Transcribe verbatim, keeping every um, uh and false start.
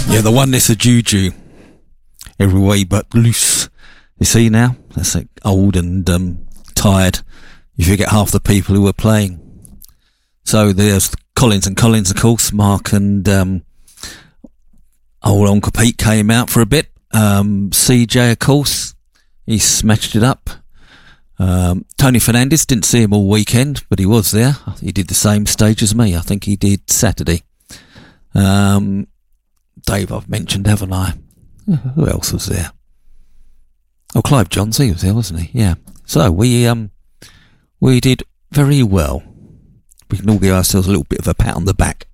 Yeah, the oneness of Juju. Every way but loose. You see now? That's like old and um, tired. You forget half the people who were playing. So there's Collins and Collins, of course. Mark and um, old Uncle Pete came out for a bit. Um, C J, of course. He smashed it up. Um, Tony Fernandez, didn't see him all weekend, but he was there. He did the same stage as me. I think he did Saturday. Um, Dave, I've mentioned, haven't I? Who else was there? Oh, Clive Johns, he was there, wasn't he? Yeah. So we um we did very well. We can all give ourselves a little bit of a pat on the back.